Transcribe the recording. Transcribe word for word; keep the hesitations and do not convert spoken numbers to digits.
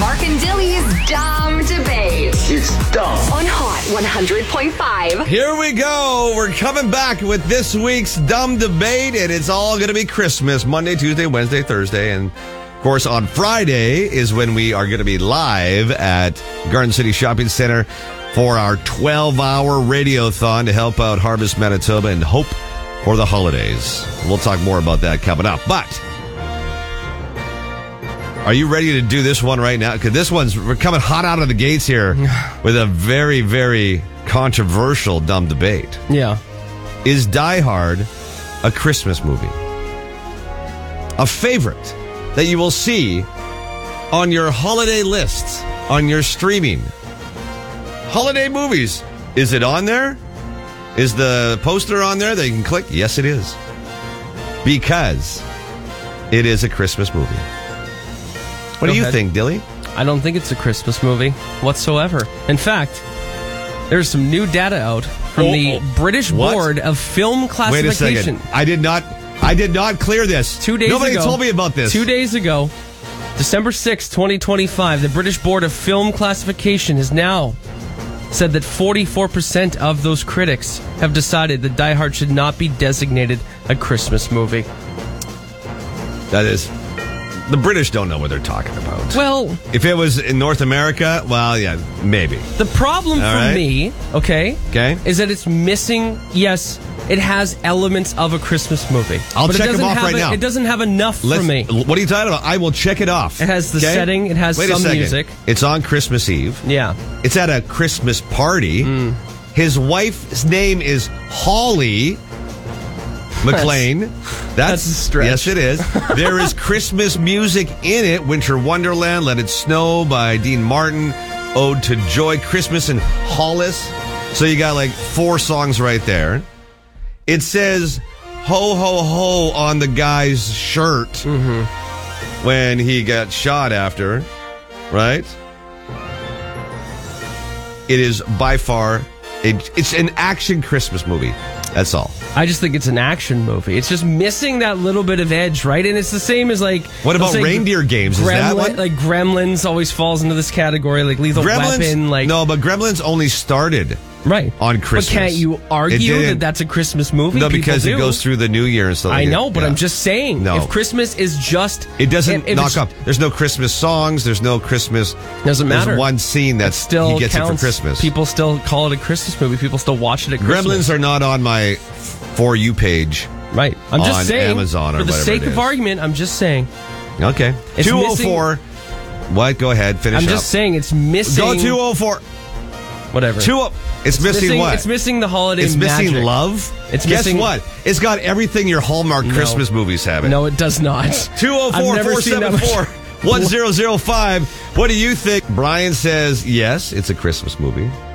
Mark and Dilly's Dumb Debate. It's dumb. On Hot one hundred point five. Here we go. We're coming back with this week's Dumb Debate, and it's all going to be Christmas. Monday, Tuesday, Wednesday, Thursday, and of course on Friday is when we are going to be live at Garden City Shopping Center for our twelve-hour radiothon to help out Harvest Manitoba and hope for the holidays. We'll talk more about that coming up. But are you ready to do this one right now? Because this one's, we're coming hot out of the gates here with a very, very controversial dumb debate. Yeah. Is Die Hard a Christmas movie? A favorite that you will see on your holiday lists, on your streaming. Holiday movies. Is it on there? Is the poster on there that you can click? Yes, it is. Because it is a Christmas movie. What Go do you ahead. think, Dilly? I don't think it's a Christmas movie whatsoever. In fact, there's some new data out from Oh, the oh. British What? Board of Film Wait a Classification. second. I did not I did not clear this. Two days Nobody ago. told me about this. Two days ago, December sixth, twenty twenty-five, the British Board of Film Classification has now said that forty-four percent of those critics have decided that Die Hard should not be designated a Christmas movie. That is, the British don't know what they're talking about. Well, If it was in North America, well, yeah, maybe. the problem All for right. me, okay, Okay. is that it's missing, yes, it has elements of a Christmas movie. I'll but it check 'em doesn't off have right a- now. It doesn't have enough Let's- for me. What are you talking about? I will check it off. It has the Okay? setting, it has Wait a some second. music. It's on Christmas Eve. Yeah. It's at a Christmas party. Mm. His wife's name is Holly McLean. That's, that's a stretch. Yes, it is. There is Christmas music in it. Winter Wonderland, Let It Snow by Dean Martin, Ode to Joy, Christmas in Hollis. So you got like four songs right there. It says ho, ho, ho on the guy's shirt Mm-hmm. when he got shot after, right? It is by far, a, it's an action Christmas movie. That's all. I just think it's an action movie. It's just missing that little bit of edge, right? And it's the same as like... What about let's say Reindeer Games? Is that Gremlin- one? Like Gremlins always falls into this category, like Lethal Gremlins? Weapon, like... No, but Gremlins only started Right. on Christmas. But can't you It argue didn't- that that's a Christmas movie? No, People because do. it goes through the New Year and stuff I like that. know, but Yeah. I'm just saying, No. if Christmas is just... It doesn't if- if knock it's- up. There's no Christmas songs. There's no Christmas... Doesn't matter. There's one scene that's still he gets counts. it for Christmas. People still call it a Christmas movie. People still watch it at Christmas. Gremlins are not on my For You page. Right. I'm just on saying, Amazon or for the whatever sake it of is. argument, I'm just saying. Okay. It's two oh four. What? Go ahead. Finish I'm up. just saying it's missing... Go two oh four. Whatever. Two oh It's, It's missing, what? It's missing the holiday It's missing magic. love. It's Guess missing- what? It's got everything your Hallmark No. Christmas movies have. It. No, it does not. two oh four, I've never four seen that seven four, one zero zero five. What do you think? Brian says yes, it's a Christmas movie.